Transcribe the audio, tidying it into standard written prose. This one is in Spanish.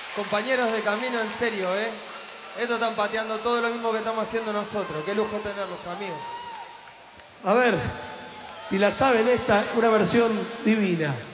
Compañeros de camino, en serio, ¿eh? Estos están pateando todo lo mismo que estamos haciendo nosotros. Qué lujo tenerlos, amigos. A ver, si la saben esta, una versión divina.